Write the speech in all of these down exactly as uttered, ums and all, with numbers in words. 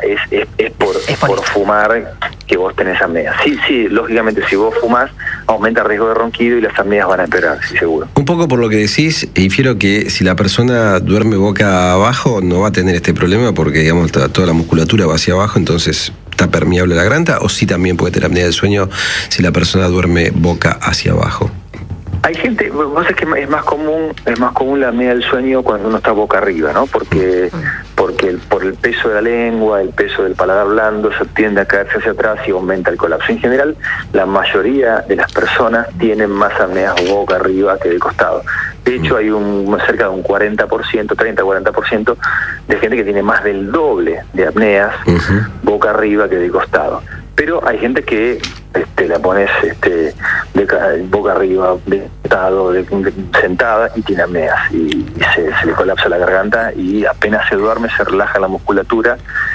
es, es, es, por, es por fumar que vos tenés apnea. Sí, sí, lógicamente si vos fumás aumenta el riesgo de ronquido y las apneas van a empeorar, sí, seguro. Un poco por lo que decís, infiero que si la persona duerme boca abajo no va a tener este problema porque, digamos, toda la musculatura va hacia abajo, entonces está permeable la garganta, o sí también puede tener apnea del sueño si la persona duerme boca hacia abajo. Hay gente, vos sabés que es más común, es más común la apnea del sueño cuando uno está boca arriba, ¿no? Porque, porque el, por el peso de la lengua, el peso del paladar blando, se tiende a caerse hacia atrás y aumenta el colapso. En general, la mayoría de las personas tienen más apneas boca arriba que de costado. De hecho, hay un cerca de un cuarenta por ciento, treinta a cuarenta por ciento de gente que tiene más del doble de apneas uh-huh. boca arriba que de costado. Pero hay gente que este, la pones este, de boca arriba, de costado, de, de, sentada y tiene apneas y, y se, se le colapsa la garganta y apenas se duerme se relaja la musculatura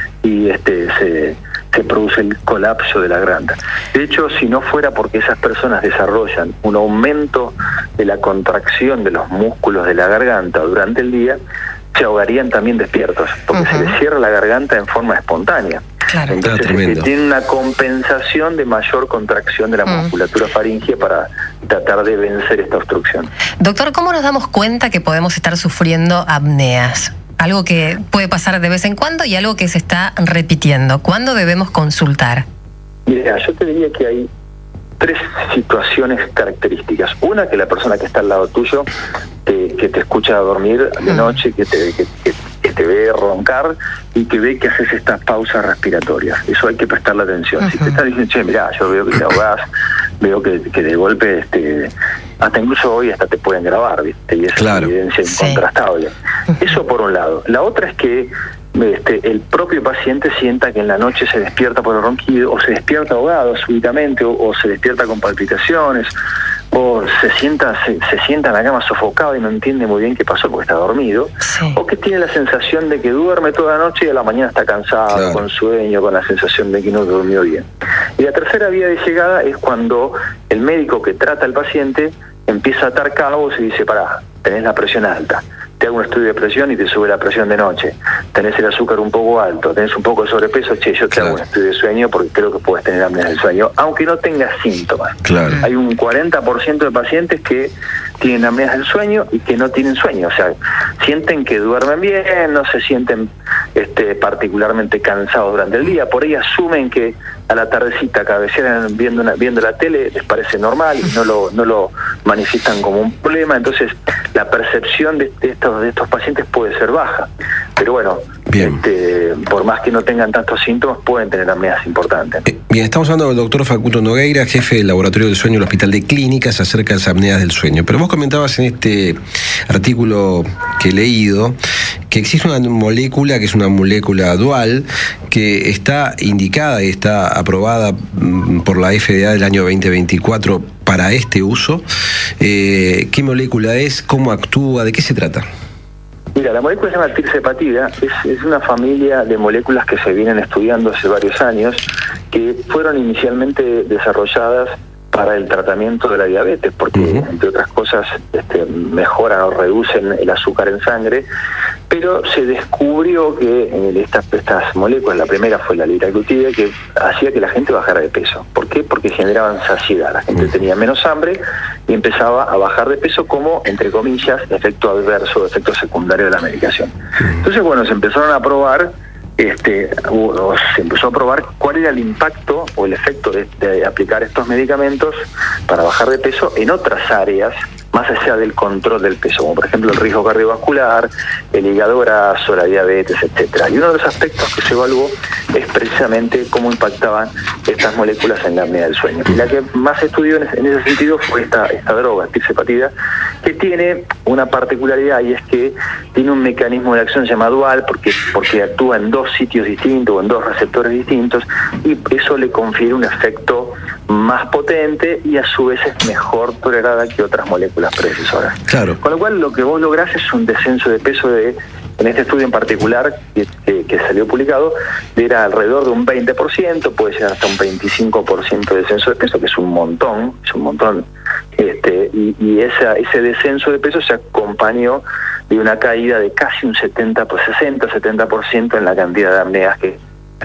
y este se, se produce el colapso de la garganta. De hecho, si no fuera porque esas personas desarrollan un aumento de la contracción de los músculos de la garganta durante el día, se ahogarían también despiertos, porque uh-huh. se les cierra la garganta en forma espontánea. Claro. Entonces este, tiene una compensación de mayor contracción de la mm. musculatura faríngea para tratar de vencer esta obstrucción. Doctor, ¿cómo nos damos cuenta que podemos estar sufriendo apneas? Algo que puede pasar de vez en cuando y algo que se está repitiendo. ¿Cuándo debemos consultar? Mira, yo te diría que hay tres situaciones características. Una, que la persona que está al lado tuyo, te, que te escucha dormir de noche, que te, que, que, que te ve roncar y que ve que haces estas pausas respiratorias. Eso hay que prestarle atención. Uh-huh. Si te está diciendo, che, mirá, yo veo que te ahogás, veo que, que de golpe, este, hasta incluso hoy hasta te pueden grabar, ¿viste? Y es claro. una evidencia sí. incontrastable. Uh-huh. Eso por un lado. La otra es que Este, el propio paciente sienta que en la noche se despierta por el ronquido, o se despierta ahogado súbitamente, o, o se despierta con palpitaciones, o se sienta se, se sienta en la cama sofocado y no entiende muy bien qué pasó porque está dormido, sí. o que tiene la sensación de que duerme toda la noche y a la mañana está cansado, claro. con sueño, con la sensación de que no durmió bien. Y la tercera vía de llegada es cuando el médico que trata al paciente empieza a atar cabos y dice, pará, tenés la presión alta, te hago un estudio de presión y te sube la presión de noche, tenés el azúcar un poco alto, tenés un poco de sobrepeso, che, yo te claro. hago un estudio de sueño porque creo que puedes tener apnea del sueño, aunque no tengas síntomas. Claro. Hay un cuarenta por ciento de pacientes que tienen apneas del sueño y que no tienen sueño, o sea, sienten que duermen bien, no se sienten este, particularmente cansados durante el día, por ahí asumen que a la tardecita cabecean viendo una, viendo la tele, les parece normal y no lo, no lo manifiestan como un problema, entonces la percepción de, de, estos, de estos pacientes puede ser baja, pero bueno, este, por más que no tengan tantos síntomas, pueden tener apneas importantes. Bien, estamos hablando del doctor Facundo Nogueira, jefe del Laboratorio del Sueño del Hospital de Clínicas, acerca de las apneas del sueño. Pero vos comentabas en este artículo que he leído que existe una molécula, que es una molécula dual, que está indicada y está aprobada por la F D A del año veinte veinticuatro para este uso. Eh, ¿Qué molécula es? ¿Cómo actúa? ¿De qué se trata? Mira, la molécula se llama tirzepatida, es, es una familia de moléculas que se vienen estudiando hace varios años, que fueron inicialmente desarrolladas para el tratamiento de la diabetes, porque uh-huh. entre otras cosas este, mejoran o reducen el azúcar en sangre, pero se descubrió que en estas, estas moléculas, la primera fue la liraglutida, que hacía que la gente bajara de peso. ¿Por qué? Porque generaban saciedad, la gente uh-huh. tenía menos hambre y empezaba a bajar de peso como, entre comillas, efecto adverso, efecto secundario de la medicación. Uh-huh. Entonces, bueno, se empezaron a probar Este, o, o se empezó a probar cuál era el impacto o el efecto de, de aplicar estos medicamentos para bajar de peso en otras áreas más allá del control del peso, como por ejemplo el riesgo cardiovascular, el hígado graso, la diabetes, etcétera. Y uno de los aspectos que se evaluó es precisamente cómo impactaban estas moléculas en la apnea del sueño. Y la que más se estudió en ese, en ese sentido fue esta, esta droga, tirzepatida, que tiene una particularidad y es que tiene un mecanismo de acción llamado dual, porque, porque actúa en dos sitios distintos o en dos receptores distintos, y eso le confiere un efecto más potente y a su vez es mejor tolerada que otras moléculas predecesoras. Claro. Con lo cual lo que vos lográs es un descenso de peso de, en este estudio en particular que, que, que salió publicado, era alrededor de un veinte por ciento, puede ser hasta un veinticinco por ciento de descenso de peso, que es un montón, es un montón, este, y, y esa, ese descenso de peso se acompañó de una caída de casi un setenta, sesenta, setenta por ciento en la cantidad de apneas que